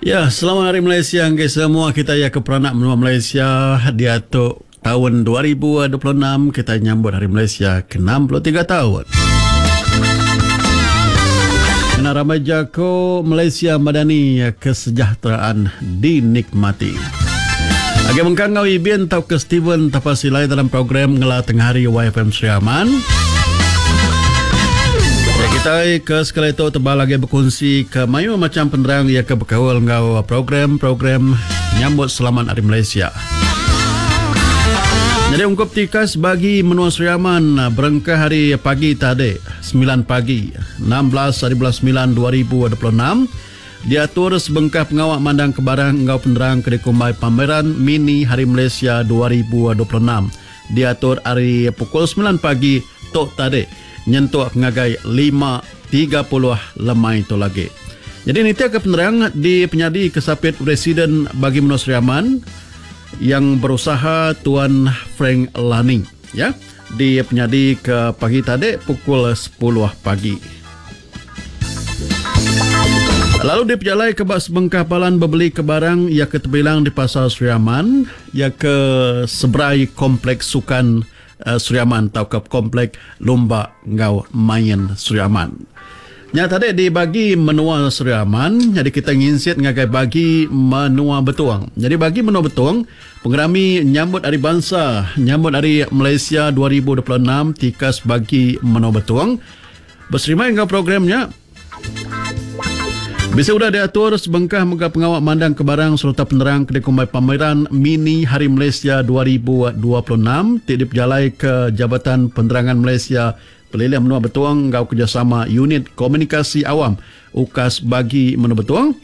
Ya, selamat Hari Malaysia guys semua. Kita ya ke peranak menua Malaysia dia tu tahun 2026 kita nyambut Hari Malaysia ke-63 tahun. Kena remaja ko Malaysia Madani kesejahteraan dinikmati. Agi mengkangau ibin tau ke Steven tapasilai dalam program Ngela Tengah Hari YFM Seriaman. Ya, kita ke sekali itu tebal lagi berkongsi ke mayu macam penerang ya ke berkawal ngau program nyambut selamat Hari Malaysia. Jadi ungkup tikas bagi menua Seriaman berengkah hari pagi tadi 9 pagi 16/9/2026 diatur sebengkah pengawak mandang kebarang ngau penerang ke dikumbai pameran mini Hari Malaysia 2026 diatur hari pukul 9 pagi tok tadi nyentuh ngagai 5.30 lemai itu lagi. Jadi ini tiap penerang di penyadi kesapit Residen bagi menua Seriaman yang berusaha Tuan Frank Lani ya di penyadi ke pagi tadi pukul 10 pagi. Lalu di pejalai ke bak sebengkah palan berbeli ke barang ia ke terbilang di Pasar Seriaman ia ke seberai kompleks sukan Seriaman atau ke komplek Lomba Ngau Main Seriaman. Nya tadi dibagi menua Seriaman, jadi kita nginsit ngagai bagi menua Betuang. Jadi bagi menua Betuang, pengerami nyambut Hari Bangsa, nyambut Hari Malaysia 2026 tikas bagi menua Betuang. Berserimai ngau programnya. Bisa sudah diatur sebengkah muka pengawak mandang kebarang serta penerang ke dikumbai pameran mini Hari Malaysia 2026 tidip jalai ke Jabatan Penerangan Malaysia Pelilih Menua Betuang ngau kerjasama Unit Komunikasi Awam UKAS bagi Menua Betuang.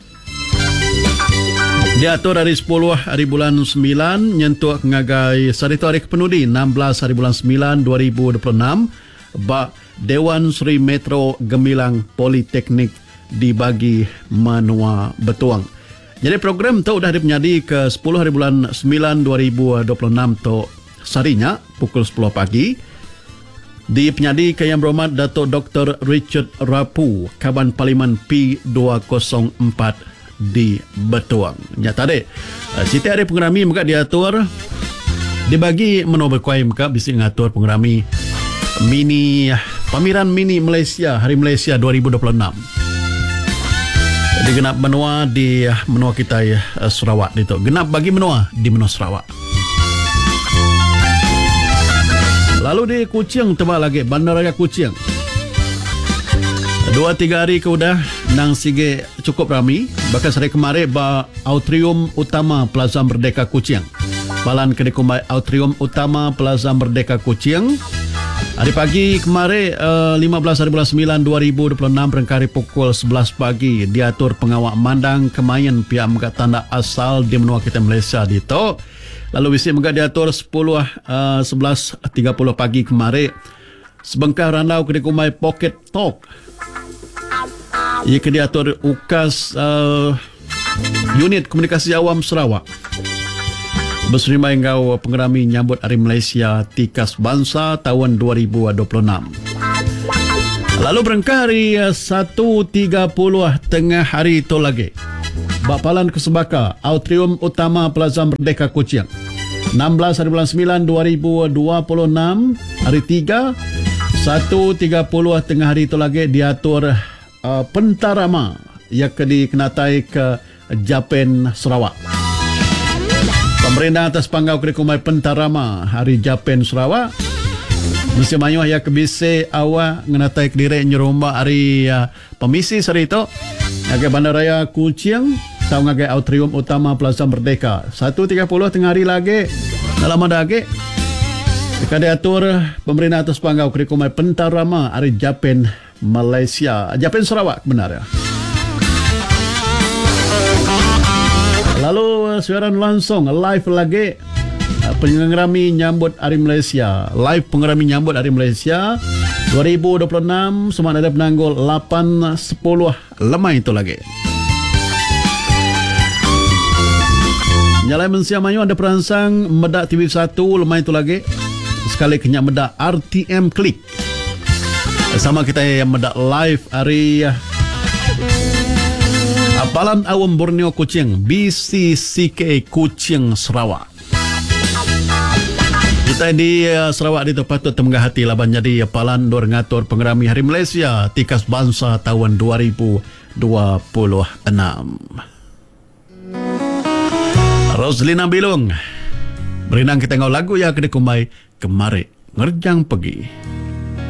Diatur hari 10 hari bulan 9 nyentuh ngagai sarito hari kepenudi 16 hari bulan 9 2026 bak Dewan Seri Metro Gemilang Politeknik dibagi menua Betuang. Jadi program tu dah dipenyadi ke 10 hari bulan 9 2026 tu sarinya pukul 10 pagi. Dipenyadi ke Yang Berhormat Datuk Dr. Richard Rapu, Kaban Parlimen P204 di Betuang. Ya tadi, setiap hari pengerami muka diatur dibagi menua berkuai muka bisa ngatur pengerami mini pameran mini Malaysia Hari Malaysia 2026. Di genap menua di menua kita Sarawak itu. Genap bagi menua di menua Sarawak. Lalu di Kuching tebal lagi Bandaraya Kuching. 2-3 hari ke udah nang sige cukup ramai. Bahkan hari kemarin ba Atrium Utama Plaza Merdeka Kuching. Balan ke dikumbai Atrium Utama Plaza Merdeka Kuching. Hari pagi kemarin 15 hari bulan 9 2026 berengkari pukul 11 pagi diatur pengawak mandang kemayan pihak megat tanda asal di menua kita Malaysia dito. Lalu bisi megat diatur 11.30 pagi kemarin sebengkah randau ke dikumai Pocket Talk. Ia ke diatur UKAS Unit Komunikasi Awam Sarawak. Berserimai ngau pengerami nyambut Hari Malaysia Tikas Bangsa tahun 2026. Lalu berengkah hari 1.30 tengah hari itu lagi. Bapalan Kesebaka Atrium Utama Plaza Merdeka Kuching. 16 hari bulan 9 2026 hari 3 1.30 tengah hari itu lagi diatur pentarama yang dikenatai ke Japan Sarawak. Pemerintah atas panggau kurikumai pentarama Hari Japan Sarawak. Mesti mayuh ya kebise awak ngenatai kediri nyerumba hari pemisi sari itu. Ngagai Bandaraya Kuching tau ngagai Atrium Utama Plaza Merdeka. 1.30 tengah hari lagi dalam adage. Jika diatur pemerintah atas panggau kurikumai pentarama Hari Japan Malaysia. Japan Sarawak benar ya. Lalu siaran langsung live lagi pengerami nyambut Hari Malaysia. Live pengerami nyambut Hari Malaysia 2026 semua ada penanggul 8.10 lemah itu lagi. Nyalai mensia mayu ada perangsang medak TV1 lemah itu lagi. Sekali kenyak medak RTM Klik. Sama kita yang medak live hari Balan Awam Borneo Kuching, BCCK Kuching Sarawak. Kita di Sarawak itu patut temenggah hati laban jadi Palan Dor Ngatur Pengerami Hari Malaysia Tikas Bangsa tahun 2026. Roslina Bilung. Berinang kita ngau lagu ya kena kumai kemari ngerjang pergi.